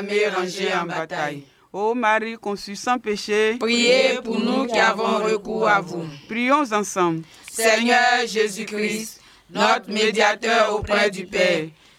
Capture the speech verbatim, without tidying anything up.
rangée en bataille. Ô Marie conçue sans péché, Priez pour nous qui avons recours à vous. Prions ensemble. Seigneur Jésus-Christ, notre médiateur auprès du Père,